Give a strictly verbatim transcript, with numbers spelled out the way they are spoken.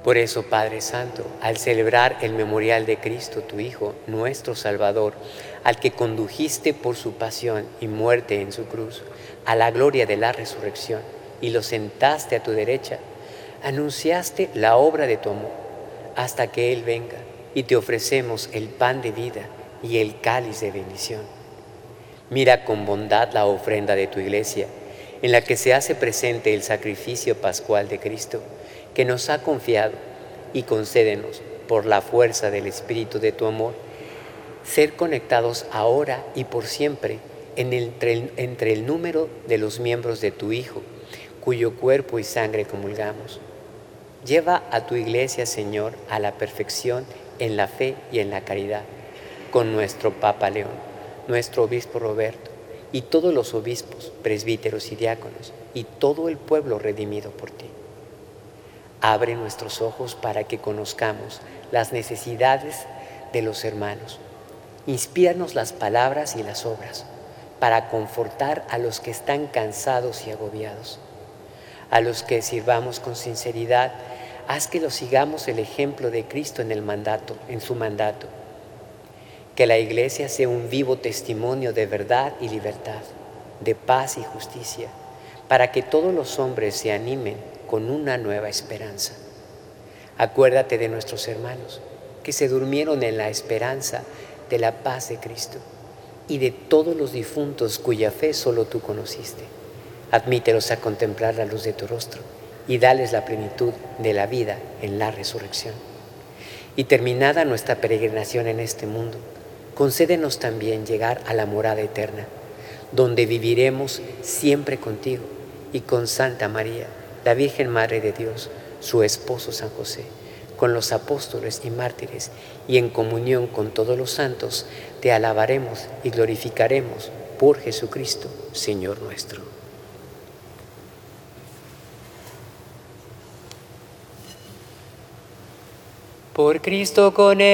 Por eso, Padre Santo, al celebrar el memorial de Cristo, tu Hijo, nuestro Salvador, al que condujiste por su pasión y muerte en su cruz, a la gloria de la resurrección, y lo sentaste a tu derecha, anunciaste la obra de tu amor, hasta que Él venga, y te ofrecemos el pan de vida y el cáliz de bendición. Mira con bondad la ofrenda de tu Iglesia, en la que se hace presente el sacrificio pascual de Cristo, que nos ha confiado, y concédenos, por la fuerza del Espíritu de tu amor, ser conectados ahora y por siempre en el, entre, el, entre el número de los miembros de tu Hijo, cuyo cuerpo y sangre comulgamos. Lleva a tu Iglesia, Señor, a la perfección en la fe y en la caridad, con nuestro Papa León, nuestro Obispo Roberto, y todos los obispos, presbíteros y diáconos, y todo el pueblo redimido por ti. Abre nuestros ojos para que conozcamos las necesidades de los hermanos. Inspíranos las palabras y las obras para confortar a los que están cansados y agobiados. A los que sirvamos con sinceridad, haz que los sigamos el ejemplo de Cristo en el mandato, en su mandato. Que la Iglesia sea un vivo testimonio de verdad y libertad, de paz y justicia, para que todos los hombres se animen con una nueva esperanza. Acuérdate de nuestros hermanos que se durmieron en la esperanza de la paz de Cristo y de todos los difuntos cuya fe solo tú conociste. Admítelos a contemplar la luz de tu rostro y dales la plenitud de la vida en la resurrección. Y terminada nuestra peregrinación en este mundo, concédenos también llegar a la morada eterna, donde viviremos siempre contigo y con Santa María, la Virgen Madre de Dios, su esposo San José, con los apóstoles y mártires, y en comunión con todos los santos, te alabaremos y glorificaremos por Jesucristo, Señor nuestro. Por Cristo, con Él